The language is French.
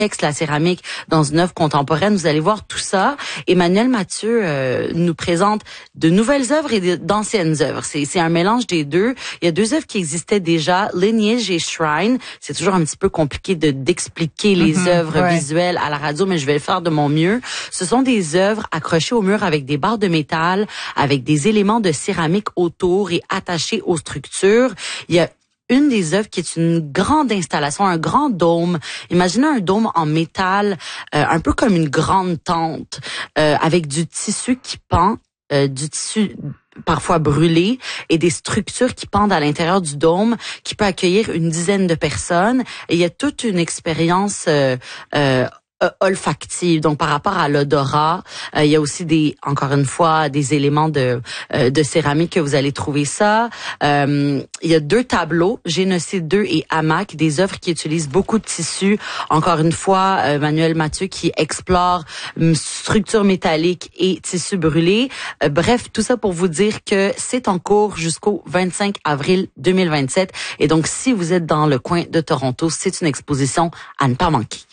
la céramique dans une œuvre contemporaine. Vous allez voir tout ça. Emmanuel Mathieu nous présente de nouvelles œuvres et d'anciennes œuvres. C'est un mélange des deux. Il y a deux œuvres qui existaient déjà, Lineage et Shrine. C'est toujours un petit peu compliqué d'expliquer les œuvres visuelles à la radio, mais je vais le faire de mon mieux. Ce sont des œuvres accrochées au mur avec des barres de métal, avec des éléments de céramique autour et attachés aux structures. Il y a une des œuvres qui est une grande installation, un grand dôme. Imaginez un dôme en métal, un peu comme une grande tente, avec du tissu qui pend, du tissu parfois brûlé et des structures qui pendent à l'intérieur du dôme qui peut accueillir une dizaine de personnes. Et il y a toute une expérience olfactive. Donc, par rapport à l'odorat, il y a aussi encore une fois, des éléments de céramique que vous allez trouver ça. Il y a deux tableaux, Génocide 2 et Hamac, des œuvres qui utilisent beaucoup de tissus. Encore une fois, Emmanuel Mathieu qui explore structures métalliques et tissus brûlés. Bref, tout ça pour vous dire que c'est en cours jusqu'au 25 avril 2027. Et donc, si vous êtes dans le coin de Toronto, c'est une exposition à ne pas manquer.